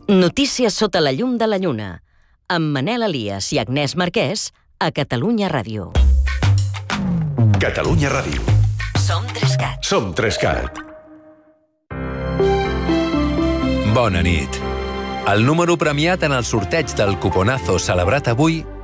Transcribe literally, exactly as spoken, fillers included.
Notícies sota la llum de la lluna, amb Manel Elias i Agnès Marquès, a Catalunya Ràdio. Catalunya Ràdio. Som Trescat. Som Trescat. Bona nit. El número premiat en el sorteig del cuponazo celebrat avui